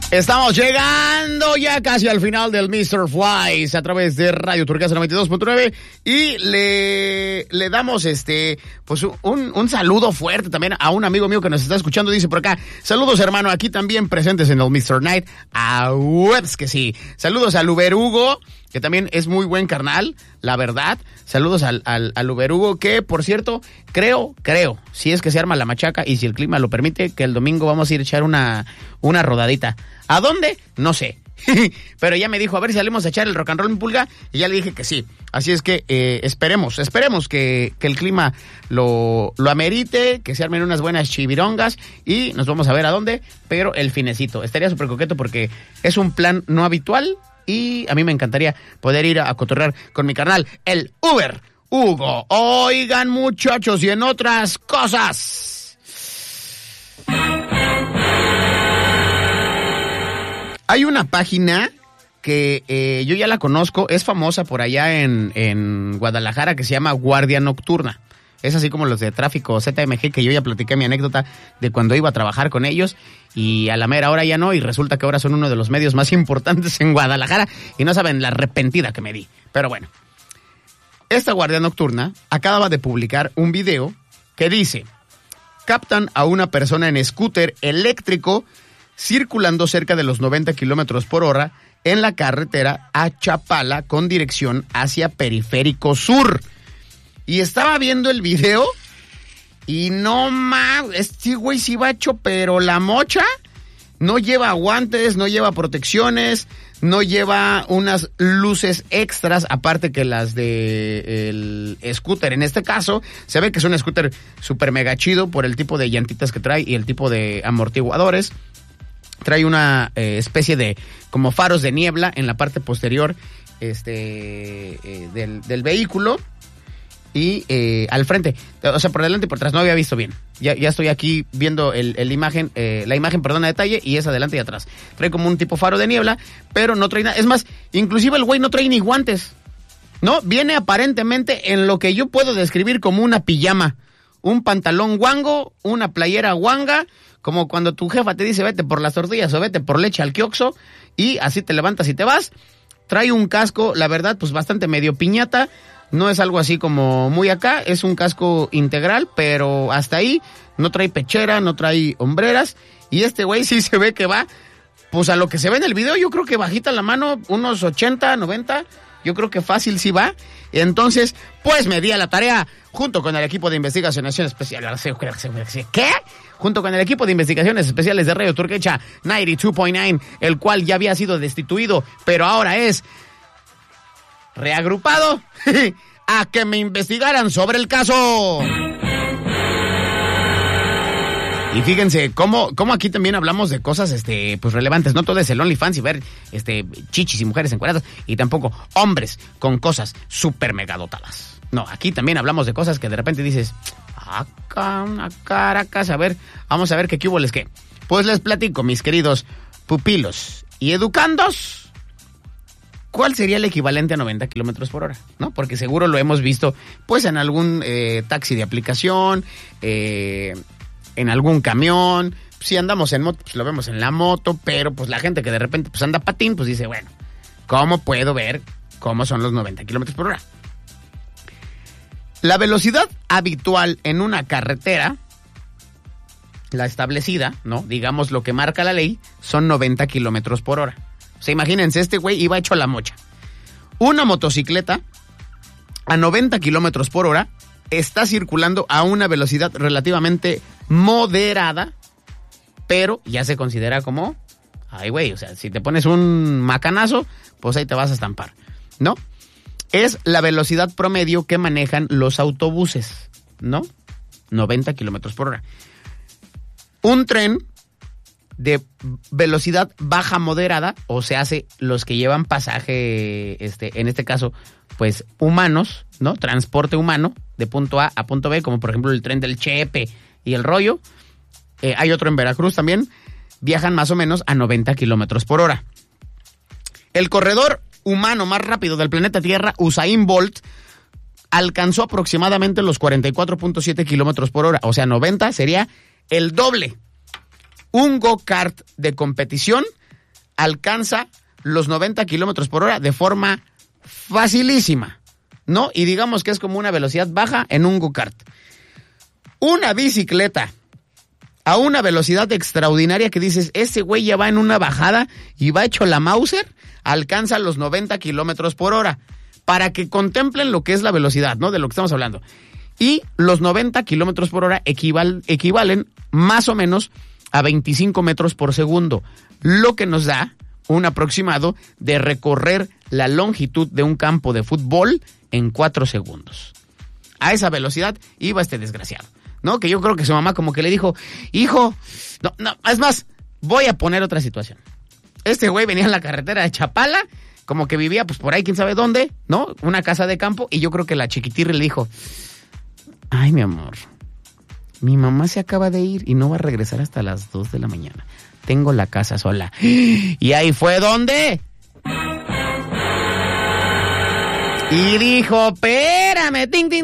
Estamos llegando ya casi al final del Mr. Flies a través de Radio Turquesa 92.9 y le damos pues un saludo fuerte también a un amigo mío que nos está escuchando. Dice por acá, saludos hermano, aquí también presentes en el Mr. Night. A webs que sí. Saludos al Uber Hugo, que también es muy buen carnal, la verdad. Saludos al Uber Hugo, que por cierto, creo, si es que se arma la machaca y si el clima lo permite, que el domingo vamos a ir a echar una rodadita. ¿A dónde? No sé. Pero ya me dijo, a ver si salimos a echar el rock and roll en Pulga, y ya le dije que sí. Así es que esperemos que el clima lo amerite, que se armen unas buenas chivirongas y nos vamos a ver a dónde, pero el finecito. Estaría súper coqueto porque es un plan no habitual y a mí me encantaría poder ir a cotorrear con mi carnal, el Uber Hugo. Oigan muchachos, y en otras cosas... Hay una página que yo ya la conozco, es famosa por allá en Guadalajara, que se llama Guardia Nocturna. Es así como los de tráfico ZMG, que yo ya platiqué mi anécdota de cuando iba a trabajar con ellos y a la mera hora ya no, y resulta que ahora son uno de los medios más importantes en Guadalajara y no saben la arrepentida que me di. Pero bueno, esta Guardia Nocturna acaba de publicar un video que dice: captan a una persona en scooter eléctrico circulando cerca de los 90 kilómetros por hora en la carretera a Chapala con dirección hacia Periférico Sur. Y estaba viendo el video y no más, este güey sí va hecho, pero la mocha no lleva guantes, no lleva protecciones, no lleva unas luces extras, aparte que las de el scooter. En este caso, se ve que es un scooter súper mega chido por el tipo de llantitas que trae y el tipo de amortiguadores. Trae una especie de como faros de niebla en la parte posterior del vehículo y al frente, o sea, por delante y por atrás. No había visto bien. Ya estoy aquí viendo la imagen a detalle, y es adelante y atrás. Trae como un tipo faro de niebla, pero no trae nada. Es más, inclusive el güey no trae ni guantes, ¿no? Viene aparentemente en lo que yo puedo describir como una pijama. Un pantalón guango, una playera guanga, como cuando tu jefa te dice vete por las tortillas o vete por leche al Kioxo, y así te levantas y te vas. Trae un casco, la verdad, pues bastante medio piñata. No es algo así como muy acá, es un casco integral, pero hasta ahí. No trae pechera, no trae hombreras, y este güey sí se ve que va, pues a lo que se ve en el video, yo creo que bajita la mano, unos 80, 90, yo creo que fácil sí va. Entonces, pues me di a la tarea, junto con el equipo de investigaciones especiales. ¿Qué? Junto con el equipo de investigaciones especiales de Radio Turquesa 92.9, el cual ya había sido destituido, pero ahora es reagrupado, a que me investigaran sobre el caso. Y fíjense cómo aquí también hablamos de cosas pues relevantes. No todo es el OnlyFans y ver chichis y mujeres encueradas, y tampoco hombres con cosas súper mega dotadas. No, aquí también hablamos de cosas que de repente dices, caracas, a ver, vamos a ver qué hubo les qué. Pues les platico, mis queridos pupilos y educandos, ¿cuál sería el equivalente a 90 kilómetros por hora? ¿No? Porque seguro lo hemos visto pues en algún taxi de aplicación, en algún camión. Si andamos en moto, pues lo vemos en la moto, pero pues la gente que de repente pues anda patín, pues dice, bueno, ¿cómo puedo ver cómo son los 90 kilómetros por hora? La velocidad habitual en una carretera, la establecida, ¿no? Digamos lo que marca la ley, son 90 kilómetros por hora. O sea, imagínense, este güey iba hecho a la mocha. Una motocicleta a 90 kilómetros por hora está circulando a una velocidad relativamente moderada, pero ya se considera como, ay güey, o sea, si te pones un macanazo, pues ahí te vas a estampar, ¿no? Es la velocidad promedio que manejan los autobuses, ¿no? 90 kilómetros por hora. Un tren de velocidad baja moderada, o se hace los que llevan pasaje, en este caso, pues humanos, ¿no? Transporte humano de punto A a punto B, como por ejemplo el tren del Chepe y el rollo. Hay otro en Veracruz también. Viajan más o menos a 90 kilómetros por hora. El corredor humano más rápido del planeta Tierra, Usain Bolt, alcanzó aproximadamente los 44.7 kilómetros por hora. O sea, 90 sería el doble. Un go-kart de competición alcanza los 90 kilómetros por hora de forma facilísima, ¿no? Y digamos que es como una velocidad baja en un go-kart. Una bicicleta a una velocidad extraordinaria que dices, ese güey ya va en una bajada y va hecho la Mauser, alcanza los 90 kilómetros por hora. Para que contemplen lo que es la velocidad, ¿no? De lo que estamos hablando. Y los 90 kilómetros por hora equivalen más o menos a 25 metros por segundo, lo que nos da un aproximado de recorrer la longitud de un campo de fútbol en 4 segundos. A esa velocidad iba este desgraciado, ¿no? Que yo creo que su mamá como que le dijo, hijo, no, es más, voy a poner otra situación. Este güey venía en la carretera de Chapala, como que vivía pues por ahí quién sabe dónde, ¿no? Una casa de campo, y yo creo que la chiquitirri le dijo, ay, mi amor, mi mamá se acaba de ir y no va a regresar hasta las 2 de la mañana. Tengo la casa sola. Y ahí fue donde. Y dijo, espérame,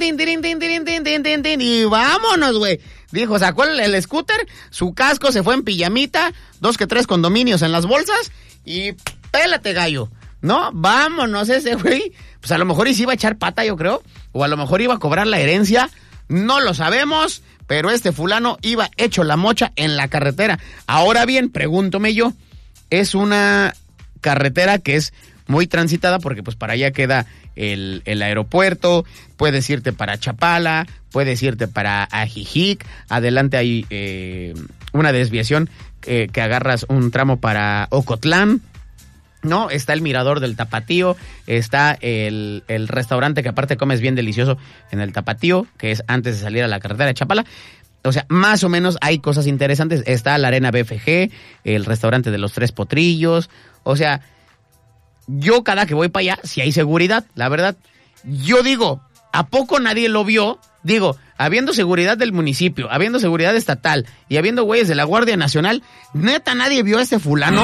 y vámonos, güey. Dijo, sacó el scooter, su casco, se fue en pijamita, 2 que 3 condominios en las bolsas, y pélate, gallo, ¿no? Vámonos ese güey. Pues a lo mejor y se iba a echar pata, yo creo, o a lo mejor iba a cobrar la herencia, no lo sabemos, pero este fulano iba hecho la mocha en la carretera. Ahora bien, pregúntome yo, es una carretera que es muy transitada porque pues para allá queda el aeropuerto, puedes irte para Chapala, puedes irte para Ajijic, adelante hay una desviación que agarras un tramo para Ocotlán, ¿no? Está el mirador del Tapatío, está el restaurante que aparte comes bien delicioso en el Tapatío, que es antes de salir a la carretera de Chapala. O sea, más o menos hay cosas interesantes. Está la Arena BFG, el restaurante de los 3 Potrillos. O sea, yo cada que voy para allá, si hay seguridad, la verdad. Yo digo, ¿a poco nadie lo vio? Digo, habiendo seguridad del municipio, habiendo seguridad estatal y habiendo güeyes de la Guardia Nacional, ¿neta nadie vio a este fulano?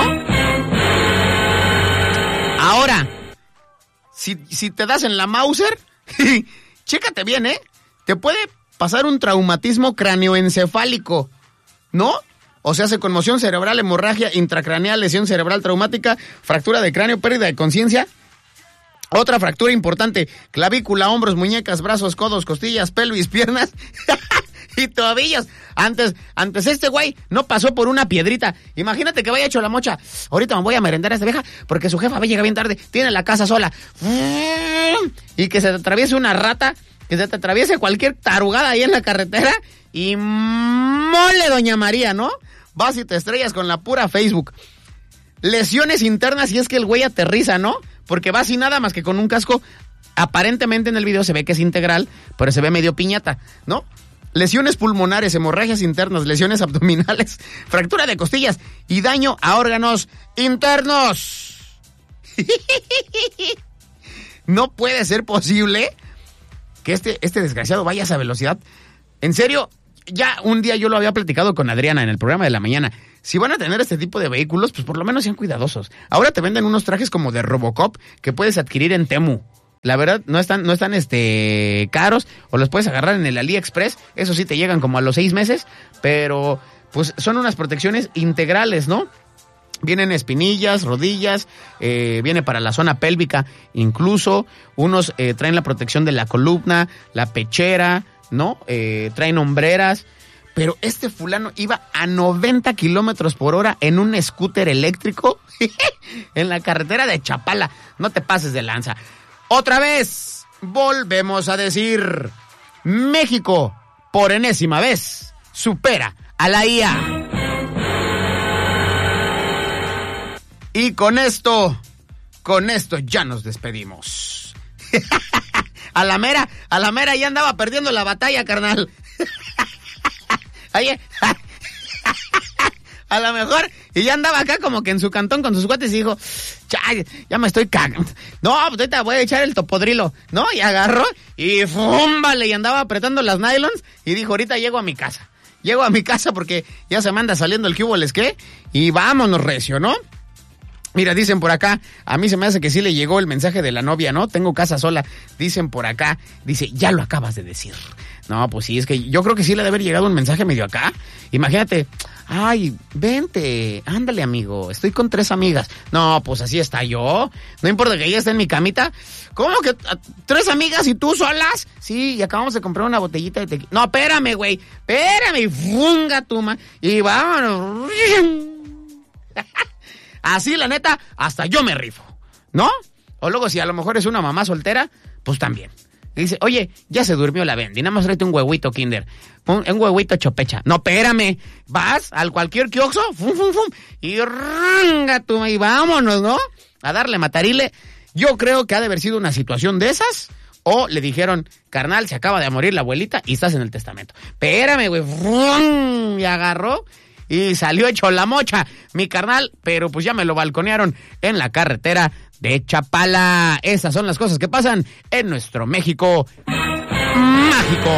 Ahora, si te das en la Mauser, chécate bien, te puede pasar un traumatismo cráneoencefálico, ¿no? O sea, conmoción cerebral, hemorragia intracraneal, lesión cerebral traumática, fractura de cráneo, pérdida de conciencia. Otra fractura importante, clavícula, hombros, muñecas, brazos, codos, costillas, pelvis, piernas y tobillos. Antes este güey no pasó por una piedrita. Imagínate que vaya hecho la mocha. Ahorita me voy a merendar a esta vieja porque su jefa llega bien tarde, tiene la casa sola. Y que se te atraviese una rata, que se te atraviese cualquier tarugada ahí en la carretera y mole, doña María, ¿no? Vas y te estrellas con la pura Facebook. Lesiones internas si es que el güey aterriza, ¿no? Porque va sin nada más que con un casco. Aparentemente en el video se ve que es integral, pero se ve medio piñata, ¿no? Lesiones pulmonares, hemorragias internas, lesiones abdominales, fractura de costillas y daño a órganos internos. No puede ser posible que este desgraciado vaya a esa velocidad. En serio, ya un día yo lo había platicado con Adriana en el programa de la mañana. Si van a tener este tipo de vehículos, pues por lo menos sean cuidadosos. Ahora te venden unos trajes como de Robocop que puedes adquirir en Temu. La verdad, no están caros, o los puedes agarrar en el AliExpress. Eso sí, te llegan como a los 6 meses, pero pues son unas protecciones integrales, ¿no? Vienen espinillas, rodillas, viene para la zona pélvica, incluso unos traen la protección de la columna, la pechera, ¿no? Traen hombreras, pero este fulano iba a 90 kilómetros por hora en un scooter eléctrico en la carretera de Chapala. No te pases de lanza. Otra vez, volvemos a decir, México, por enésima vez, supera a la IA. Y con esto ya nos despedimos. A la mera ya andaba perdiendo la batalla, carnal. Oye, a lo mejor, y ya andaba acá como que en su cantón con sus cuates y dijo, ya me estoy cagando. No, pues ahorita voy a echar el topodrilo, ¿no? Y agarró y fúmbale, y andaba apretando las nylons y dijo, ahorita llego a mi casa. Llego a mi casa porque ya se me anda saliendo el cubo, ¿qué? Y vámonos recio, ¿no? Mira, dicen por acá, a mí se me hace que sí le llegó el mensaje de la novia, ¿no? Tengo casa sola. Dicen por acá, dice, ya lo acabas de decir. No, pues sí, es que yo creo que sí le debe haber llegado un mensaje medio acá. Imagínate, Ay, vente, ándale, amigo, estoy con 3 amigas. No, pues así está yo. No importa que ella esté en mi camita. ¿Cómo que 3 amigas y tú solas? Sí, y acabamos de comprar una botellita de tequila. No, espérame, güey, espérame, funga tu ma. Y vámonos. Así, la neta, hasta yo me rifo, ¿no? O luego, si a lo mejor es una mamá soltera, pues también. Y dice, oye, ya se durmió la Bendy, nada más tráete un huevito Kinder, un huevito chopecha. No, espérame, vas al cualquier kioxo, fum, fum, fum, y ranga tu ma, y vámonos, ¿no? A darle matarile. Yo creo que ha de haber sido una situación de esas, o le dijeron, carnal, se acaba de morir la abuelita y estás en el testamento. Espérame, güey, y agarró y salió hecho la mocha, mi carnal, pero pues ya me lo balconearon en la carretera de Chapala. Esas son las cosas que pasan en nuestro México mágico.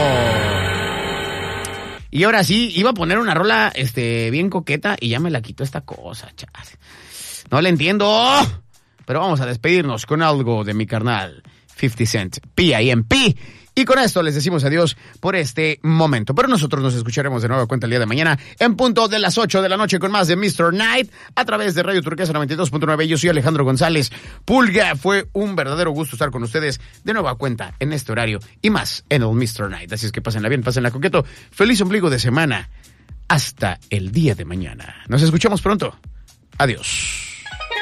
Y ahora sí, iba a poner una rola bien coqueta y ya me la quitó esta cosa, chale. No le entiendo, pero vamos a despedirnos con algo de mi carnal 50 Cent, P.I.M.P. Y con esto les decimos adiós por este momento. Pero nosotros nos escucharemos de nueva cuenta el día de mañana en punto de las 8 de la noche con más de Mr. Night a través de Radio Turquesa 92.9. Yo soy Alejandro González Pulga. Fue un verdadero gusto estar con ustedes de nueva cuenta en este horario y más en el Mr. Night. Así es que pásenla bien, pásenla coqueto. Feliz ombligo de semana. Hasta el día de mañana. Nos escuchamos pronto. Adiós.